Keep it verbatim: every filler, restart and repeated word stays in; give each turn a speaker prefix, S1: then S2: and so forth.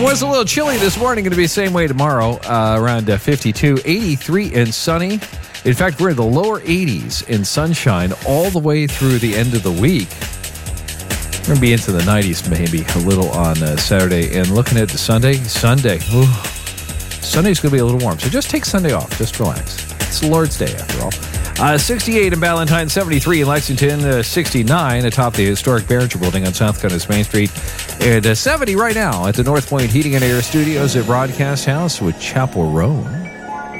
S1: was a little chilly this morning. Going to be the same way tomorrow, uh, around uh, fifty-two, eighty-three and sunny. In fact, we're in the lower eighties in sunshine all the way through the end of the week. We're going to be into the nineties maybe a little on uh, Saturday. And looking at the Sunday, Sunday, ooh, Sunday's going to be a little warm. So just take Sunday off. Just relax. It's the Lord's Day after all. Uh, sixty-eight in Ballantyne, seventy-three in Lexington, uh, sixty-nine atop the historic Behringer Building on South Connors Main Street, and uh, seventy right now at the North Point Heating and Air Studios at Broadcast House with Chapel Roan.